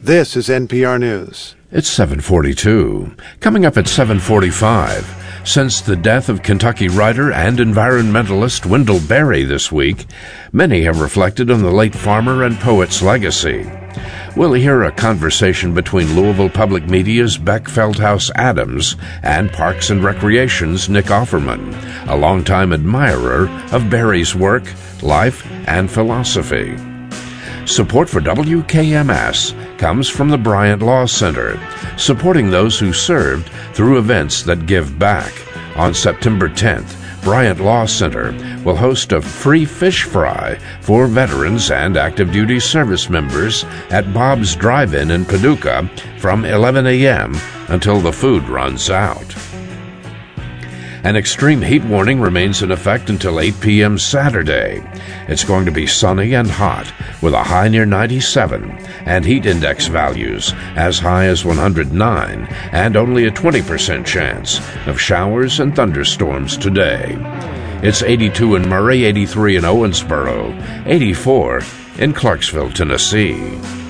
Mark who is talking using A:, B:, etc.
A: This is NPR News.
B: It's 7:42. Coming up at 7:45, since the death of Kentucky writer and environmentalist Wendell Berry this week, many have reflected on the late farmer and poet's legacy. We'll hear a conversation between Louisville Public Media's Beck Feldhaus Adams and Parks and Recreation's Nick Offerman, a longtime admirer of Berry's work, life, and philosophy. Support for WKMS comes from the Bryant Law Center, supporting those who served through events that give back. On September 10th, Bryant Law Center will host a free fish fry for veterans and active duty service members at Bob's Drive-In in Paducah from 11 a.m. until the food runs out. An extreme heat warning remains in effect until 8 p.m. Saturday. It's going to be sunny and hot with a high near 97 and heat index values as high as 109 and only a 20% chance of showers and thunderstorms today. It's 82 in Murray, 83 in Owensboro, 84 in Clarksville, Tennessee.